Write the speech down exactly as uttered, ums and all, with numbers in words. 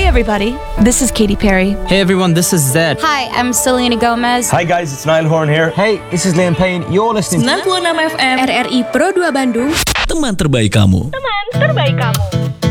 everybody, this is Katy Perry. Hey everyone, this is Zed. Hi, I'm Selena Gomez. Hi guys, it's Niall Horn here. Hey, this is Liam Payne. You're listening to sembilan puluh enam F M R R I Pro dua Bandung. Teman terbaik kamu. Teman terbaik kamu.